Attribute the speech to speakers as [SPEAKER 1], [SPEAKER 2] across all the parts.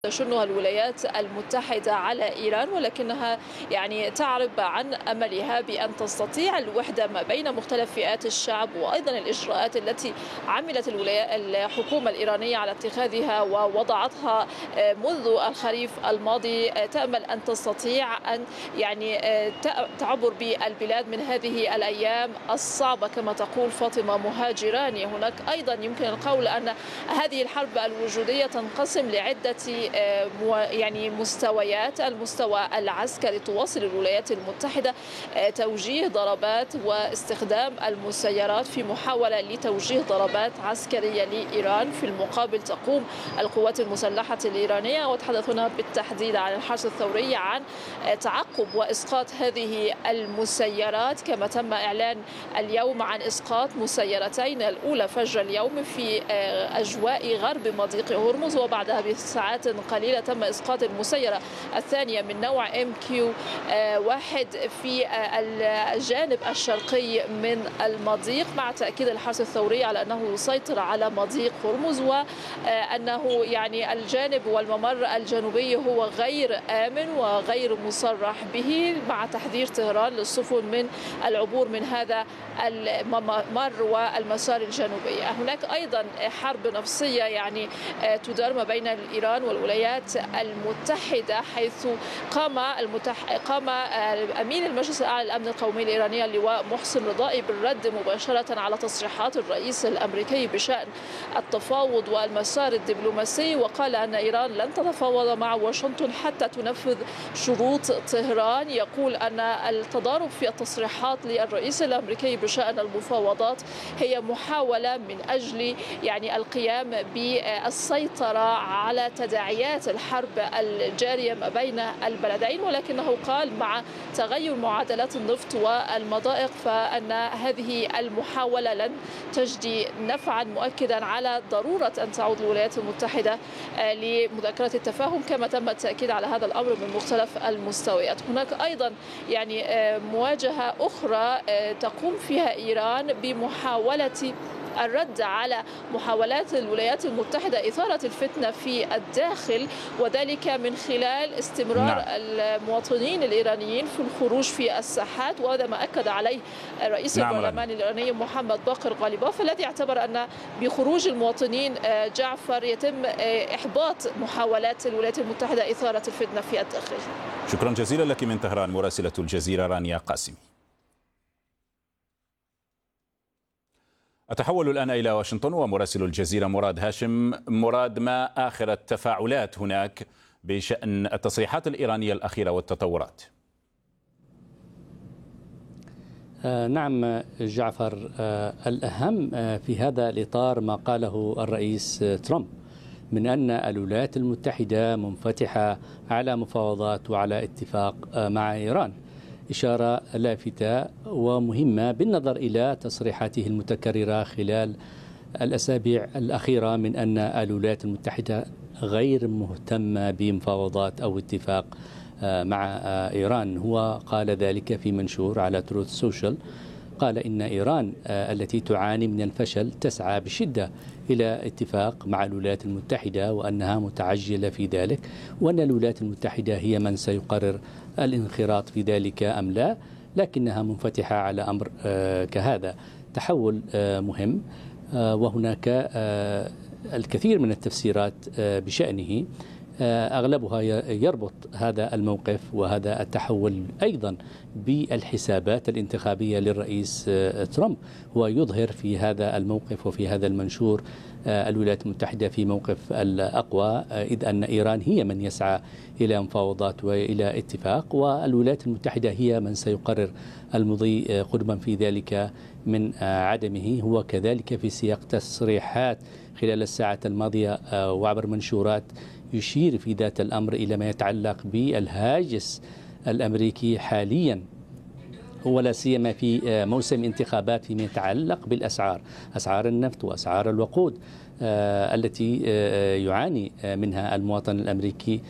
[SPEAKER 1] تشنها الولايات المتحدة على إيران، ولكنها تعرب عن أملها بأن تستطيع الوحدة ما بين مختلف فئات الشعب، وأيضا الإجراءات التي عملت الحكومة الإيرانية على اتخاذها ووضعتها منذ الخريف الماضي تأمل أن تستطيع أن تعبر بالبلاد من هذه الأيام الصعبة كما تقول فاطمة مهاجراني. هناك أيضا يمكن القول أن هذه الحرب الوجودية تنقسم لعدة مستويات. المستوى العسكري تواصل الولايات المتحدة توجيه ضربات واستخدام المسيرات في محاولة لتوجيه ضربات عسكرية لإيران. في المقابل تقوم القوات المسلحة الإيرانية، وتحدث هنا بالتحديد عن الحرس الثوري، عن تعقب وإسقاط هذه المسيرات، كما تم إعلان اليوم عن إسقاط مسيرتين، الأولى فجر اليوم في أجواء غرب مضيق هرمز، وبعدها بساعات قليلة تم إسقاط المسيرة الثانية من نوع MQ-1 في الجانب الشرقي من المضيق، مع تأكيد الحرس الثوري على أنه يسيطر على مضيق هرمز، وأنه الجانب والممر الجنوبي هو غير آمن وغير مصرح به، مع تحذير طهران للسفن من العبور من هذا الممر والمسار الجنوبي. هناك أيضا حرب نفسية تدار ما بين إيران والولايات المتحدة، حيث قام أمين المجلس الأعلى للأمن القومي الإيراني اللواء محسن رضائي بالرد مباشرة على تصريحات الرئيس الأمريكي بشأن التفاوض والمسار الدبلوماسي، وقال أن إيران لن تتفاوض مع واشنطن حتى تنفذ شروط طهران. يقول أن التضارب في التصريحات للرئيس الأمريكي بشأن المفاوضات هي محاولة من أجل القيام بالسيطرة على تداعيات الحرب الجارية ما بين البلدين، ولكنه قال مع تغير معادلات النفط والمضائق فأن هذه المحاولة لن تجدي نفعا، مؤكدا على ضرورة أن تعود الولايات المتحدة لمذاكرة التفاهم، كما تم التأكيد على هذا الأمر من مختلف المستويات. هناك أيضا مواجهة أخرى تقوم فيها إيران بمحاولة الرد على محاولات الولايات المتحدة إثارة الفتنة في الداخل، وذلك من خلال استمرار المواطنين الإيرانيين في الخروج في الساحات، وهذا ما أكد عليه رئيس البرلمان الإيراني محمد باقر غالباف، الذي اعتبر أن بخروج المواطنين جعفر يتم إحباط محاولات الولايات المتحدة إثارة الفتنة في الداخل.
[SPEAKER 2] شكرا جزيلا لك من طهران مراسلة الجزيرة رانيا قاسمي. أتحول الآن إلى واشنطن ومراسل الجزيرة مراد هاشم. مراد، ما آخر التفاعلات هناك بشأن التصريحات الإيرانية الأخيرة والتطورات؟
[SPEAKER 3] نعم جعفر، الأهم في هذا الإطار ما قاله الرئيس ترامب من أن الولايات المتحدة منفتحة على مفاوضات وعلى اتفاق مع إيران، إشارة لافتة ومهمة بالنظر إلى تصريحاته المتكررة خلال الأسابيع الأخيرة من أن الولايات المتحدة غير مهتمة بمفاوضات أو اتفاق مع إيران. هو قال ذلك في منشور على تروث سوشيال، قال إن إيران التي تعاني من الفشل تسعى بشدة إلى اتفاق مع الولايات المتحدة، وأنها متعجلة في ذلك، وأن الولايات المتحدة هي من سيقرر الانخراط في ذلك أم لا، لكنها منفتحة على أمر كهذا. تحول مهم، وهناك الكثير من التفسيرات بشأنه، أغلبها يربط هذا الموقف وهذا التحول أيضا بالحسابات الانتخابية للرئيس ترامب، ويظهر في هذا الموقف وفي هذا المنشور الولايات المتحدة في موقف الأقوى، إذ أن إيران هي من يسعى إلى مفاوضات وإلى اتفاق، والولايات المتحدة هي من سيقرر المضي قدما في ذلك من عدمه. هو كذلك في سياق تصريحات خلال الساعات الماضية وعبر منشورات يشير في ذات الأمر إلى ما يتعلق بالهاجس الأمريكي حاليا، ولا سيما في موسم انتخابات، فيما يتعلق بالأسعار، أسعار النفط وأسعار الوقود التي يعاني منها المواطن الأمريكي،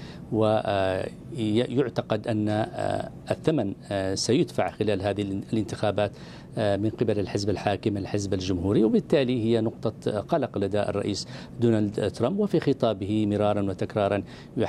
[SPEAKER 3] ويعتقد أن الثمن سيدفع خلال هذه الانتخابات من قبل الحزب الحاكم الحزب الجمهوري، وبالتالي هي نقطة قلق لدى الرئيس دونالد ترامب. وفي خطابه مرارا وتكرارا